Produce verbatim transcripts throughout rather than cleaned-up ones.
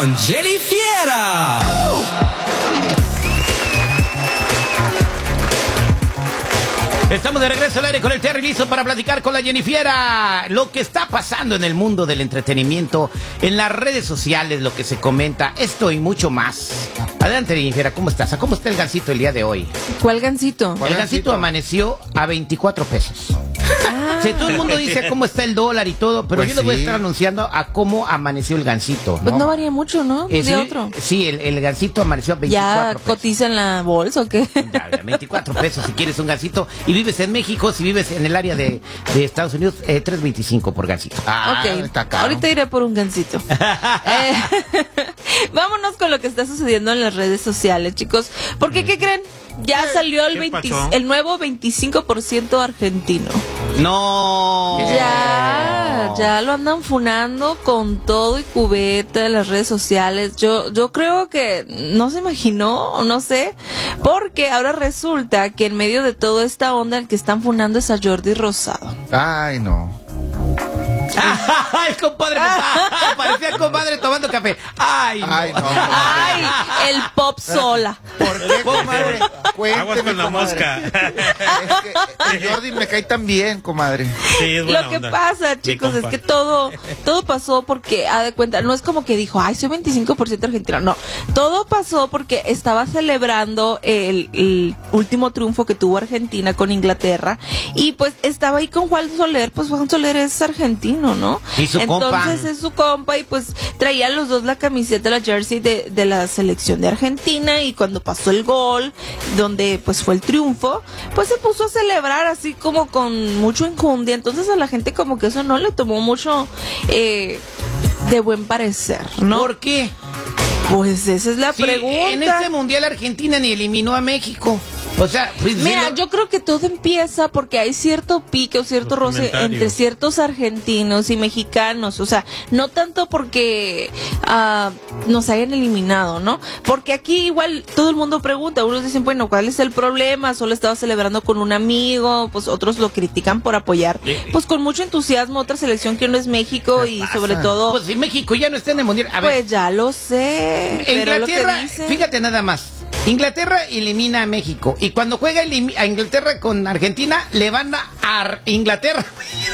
con Jenny Fiera. Estamos de regreso al aire con el Terry listo para platicar con la Jennifiera. Lo que está pasando en el mundo del entretenimiento, en las redes sociales, lo que se comenta, esto y mucho más. Adelante, Jennifiera, ¿cómo estás? ¿Cómo está el gansito el día de hoy? ¿Cuál gansito? El gansito amaneció a veinticuatro pesos. Ah. O sea, todo el mundo dice cómo está el dólar y todo, pero pues yo sí. les voy a estar anunciando a cómo amaneció el gansito, ¿no? Pues no varía mucho, ¿no? Eh, de sí, otro. Sí, el, el gansito amaneció a veinticuatro ¿Ya pesos. cotiza en la bolsa o qué? Ya, veinticuatro pesos si quieres un gansito. Y vives en México, si vives en el área de, de Estados Unidos, eh, tres veinticinco por gansito. Ah, ok, está caro. Ahorita iré por un gansito. eh, vámonos con lo que está sucediendo en las redes sociales, chicos. Porque, ¿qué creen? Ya salió el, veinte, el nuevo veinticinco por ciento argentino. No. Ya, ya lo andan funando con todo y cubeta en las redes sociales. Yo, yo creo que no se imaginó, no sé, porque ahora resulta que en medio de toda esta onda el que están funando es a Jordi Rosado. Ay, no. El compadre parecía el compadre tomando café. Ay, no. Ay, no, Ay, el pop sola. ¿Por qué, comadre? Cuénteme, aguas con la comadre. mosca. Es que el Jordi me cae tan bien, comadre. Sí, es buena Lo que onda. pasa, chicos, es que todo todo pasó porque, a de cuenta, no es como que dijo, ay, soy veinticinco por ciento argentino. No, todo pasó porque estaba celebrando el, el último triunfo que tuvo Argentina con Inglaterra y pues estaba ahí con Juan Soler, pues Juan Soler es argentino, ¿no? Y su Entonces compa. es su compa y pues traían los dos la camiseta, la jersey de, de la selección de Argentina y cuando pasó el gol, donde pues fue el triunfo, pues se puso a celebrar así como con mucho enjundia. Entonces a la gente como que eso no le tomó mucho eh, de buen parecer, ¿no? ¿Por qué? Pues esa es la Sí, pregunta. en este mundial Argentina ni eliminó a México. O sea, pues, Mira, sí lo... yo creo que todo empieza porque hay cierto pique o cierto Los roce entre ciertos argentinos y mexicanos. O sea, no tanto porque uh, nos hayan eliminado, ¿no? Porque aquí igual todo el mundo pregunta. Unos dicen, bueno, ¿cuál es el problema? Solo estaba celebrando con un amigo. Pues otros lo critican por apoyar, pues con mucho entusiasmo, otra selección que no es México y pasa? sobre todo... Pues si México ya no está en el mundial. A ver, Pues ya lo sé. Pero lo que Inglaterra, dicen... fíjate nada más. Inglaterra elimina a México y cuando juega a Inglaterra con Argentina le van a Ar Inglaterra.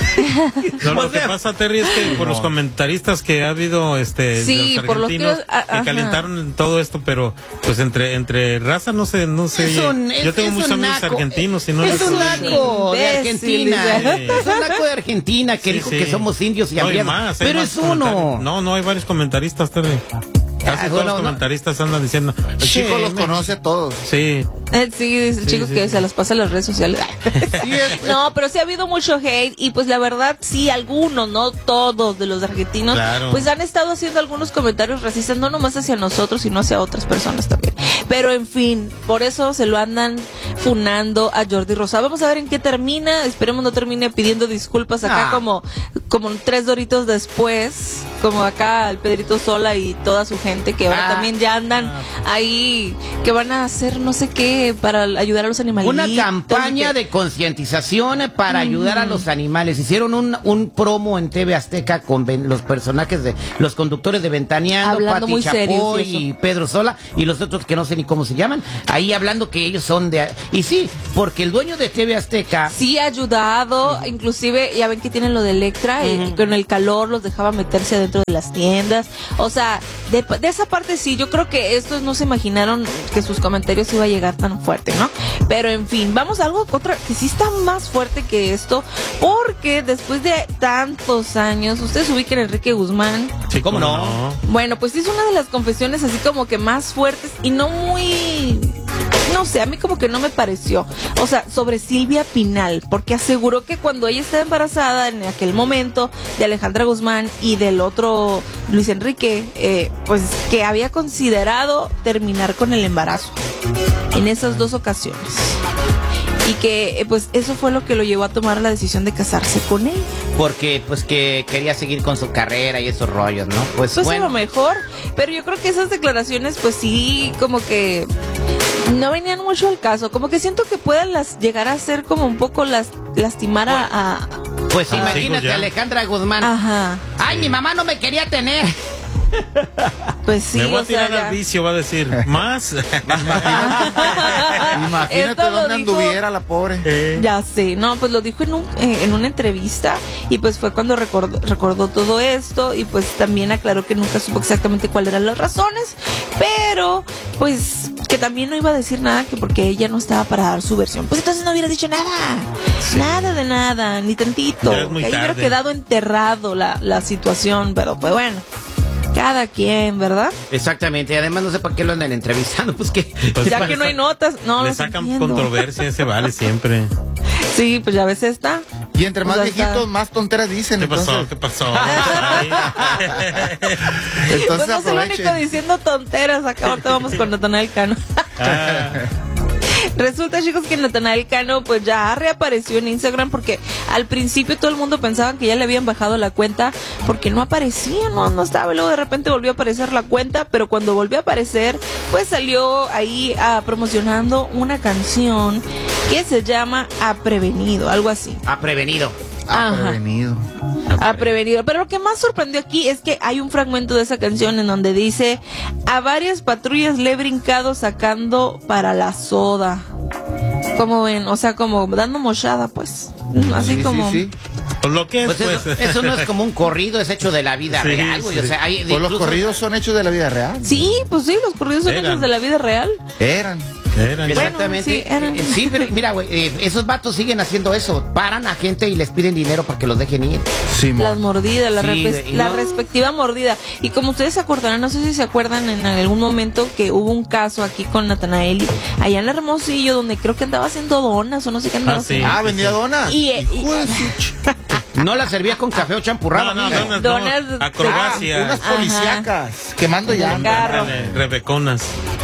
No, lo O sea, que pasa, Terry, es que por los comentaristas que ha habido, este, Sí, los por los que- argentinos a- que ajá. calentaron todo esto, pero pues entre entre raza no sé, no sé. Es un- es- yo tengo es muchos un amigos naco. argentinos y no es les un puedo- naco de Imbécil, Argentina. sí. Es un naco de Argentina que Sí, dijo sí. que somos indios y No, hay hambriados. más, hay Pero más es uno. comentarios. No, no, hay varios comentaristas, Terry. Casi Ah, todos bueno, los no. comentaristas andan diciendo. El chico los me- conoce a todos. Sí. Eh, Sí, dice el Sí, chico sí, que sí. se las pasa en las redes sociales. Sí, es- No, pero sí ha habido mucho hate y pues la verdad sí, algunos, no todos de los argentinos, Claro. pues han estado haciendo algunos comentarios racistas, no nomás hacia nosotros, sino hacia otras personas también. Pero en fin, por eso se lo andan funando a Jordi Rosado. Vamos a ver en qué termina, esperemos no termine pidiendo disculpas acá Ah. como, como tres doritos después, como acá el Pedrito Sola y toda su gente que ahora Ah. también ya andan ahí, que van a hacer no sé qué para ayudar a los animalitos. Una campaña de concientización para ayudar a los animales. Hicieron un, un promo en T V Azteca con ven- los personajes de los conductores de Ventaneando, Hablando Pati muy serios Chapoy y eso. y Pedro Sola y los otros que no sé ni cómo se llaman. Ahí hablando que ellos son de... Y sí, porque el dueño de T V Azteca... Sí ha ayudado, inclusive ya ven que tienen lo de Electra, y con el calor los dejaba meterse adentro de las tiendas. O sea, de, de esa parte sí, yo creo que estos no se imaginaron que sus comentarios iba a llegar tan fuerte, ¿no? Pero en fin, vamos a algo otra que sí está más fuerte que esto, porque después de tantos años, ustedes ubican a Enrique Guzmán. Sí, ¿Cómo no? Bueno, pues hizo una de las confesiones así como que más fuertes y no muy... No sé, a mí como que no me pareció. O sea, sobre Silvia Pinal, porque aseguró que cuando ella estaba embarazada en aquel momento de Alejandra Guzmán y del otro Luis Enrique, eh, pues que había considerado terminar con el embarazo en esas dos ocasiones. Y que eh, pues eso fue lo que lo llevó a tomar la decisión de casarse con él. Porque pues que quería seguir con su carrera y esos rollos, ¿no? Pues, Pues bueno. a lo mejor, pero yo creo que esas declaraciones pues sí, como que no venían mucho al caso, como que siento que puedan las llegar a ser como un poco las lastimar a, a- Pues Ah, imagínate sí, ya. Alejandra Guzmán. ajá. Ay, mi mamá no me quería tener. Pues sí, Me voy a o sea, tirar ya. al vicio, va a decir. ¿Más? Imagínate Esto lo dónde dijo- anduviera la pobre. Eh, Ya sé, no, pues lo dijo en, un, eh, en una entrevista y pues fue cuando recordó, recordó todo esto y pues también aclaró que nunca supo exactamente cuáles eran las razones, pero pues que también no iba a decir nada que porque ella no estaba para dar su versión. Pues entonces no hubiera dicho nada, nada de nada, ni tantito. Ya es muy Que ahí hubiera tarde. quedado enterrado la, la situación, pero pues bueno, cada quien, ¿verdad? Exactamente, y además no sé para qué lo andan entrevistando, pues que... Pues Ya para- que no hay notas, no Le los sacan entiendo. controversia, se vale siempre. Sí, pues ya ves esta. Y entre más Pues, viejitos, hasta- más tonteras dicen. ¿Qué pasó? Entonces, ¿Qué pasó? Ay. entonces Pues no soy el único aprovechen. diciendo tonteras. Acá ahorita vamos con Natanael Cano. Ah, Resulta, chicos, que Natanael Cano pues ya reapareció en Instagram porque al principio todo el mundo pensaba que ya le habían bajado la cuenta porque no aparecía, no, no estaba. Y luego de repente volvió a aparecer la cuenta, pero cuando volvió a aparecer, pues salió ahí ah, promocionando una canción que se llama A Prevenido, algo así. Ha prevenido. Ah, Ajá. prevenido. Ha prevenido. Pero lo que más sorprendió aquí es que hay un fragmento de esa canción en donde dice: a varias patrullas le he brincado sacando para la soda. Como ven, o sea, como dando mochada, pues. Así Sí, como. sí, sí. pues lo que es, Pues eso, pues. eso no es como un corrido, es hecho de la vida Sí, real, güey. O sí. sea, hay Pues los incluso- corridos son hechos de la vida real. Sí, pues sí, los corridos son Eran. hechos de la vida real. Eran. Eran- Exactamente. Bueno, sí, eran- Eh, sí, pero mira, güey, eh, esos vatos siguen haciendo eso. Paran a gente y les piden dinero para que los dejen ir. Simón. Las mordidas, la, Sí, repes- y la no- respectiva mordida. Y como ustedes se acordarán, no sé si se acuerdan en algún momento que hubo un caso aquí con Natanael, allá en Hermosillo, donde creo que andaba haciendo donas o no sé qué andaba Ah, sí. haciendo. Ah, vendía donas. Y- y- Hijo de su ch- No la servía con café o champurrado. No, no, amiga. donas, Donas- no. Acrobacia. Ah, unas Ajá. policíacas. Quemando En el llantas. carro. Ándale, Rebeconas.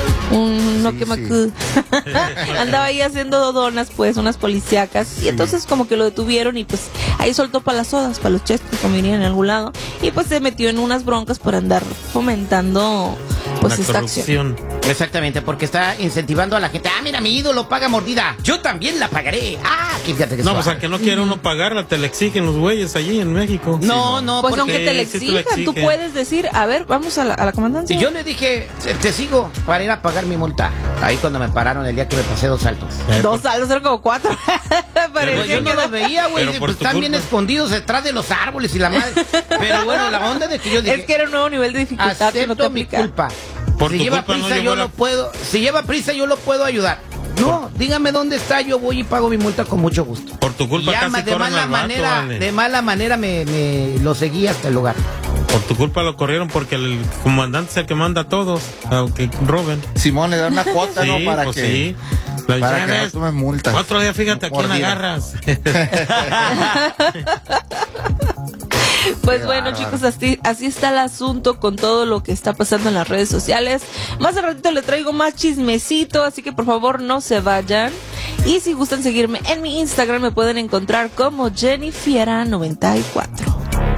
Un no Sí, que sí. macu. Andaba ahí haciendo donas, pues, unas policíacas. Y entonces como que lo detuvieron y pues ahí soltó para las sodas, para los chescos, como dirían en algún lado. Y pues se metió en unas broncas por andar fomentando pues la esta acción. corrupción. Exactamente, porque está incentivando a la gente. Ah, mira, mi ídolo paga mordida. Yo también la pagaré. Ah, fíjate que No, suave. pues al que no quiere uno pagarla, te la exigen los güeyes allí en México. No, no, Pues porque aunque te le sí te lo exijan, tú exigen. puedes decir, a ver, vamos a la, a la comandancia. si yo le dije, te sigo para ir a pagar mi multa. Ahí cuando me pararon el día que me pasé dos saltos. Eh, Dos saldos, eran como cuatro. Parecía Pues yo no que los era- veía, güey. Pero por Pues tu están bien culpa. escondidos detrás de los árboles y la madre. Pero bueno, la onda de que yo dije, Es que era un nuevo nivel de dificultad que no te acepto mi aplica. culpa. Por si tu lleva culpa no prisa, llegó yo la- lo puedo. Si lleva prisa, yo lo puedo ayudar. No, dígame dónde está, yo voy y pago mi multa con mucho gusto. Por tu culpa Ya casi ma- de corren mala al vato, manera, vale. de mala manera me, me lo seguí hasta el lugar. Por tu culpa lo corrieron porque el comandante es el que manda a todos, aunque roben. Simón le da una cuota, Sí, ¿no? Para pues que. sí. La Para ya que no ves, tomes multas. Otro día, fíjate, ¿a quién Mordida. agarras? Pues Qué bueno, bárbaro. chicos, así, así está el asunto con todo lo que está pasando en las redes sociales. Más al ratito le traigo más chismecito, así que por favor no se vayan. Y si gustan seguirme en mi Instagram, me pueden encontrar como Jennifiera noventa y cuatro.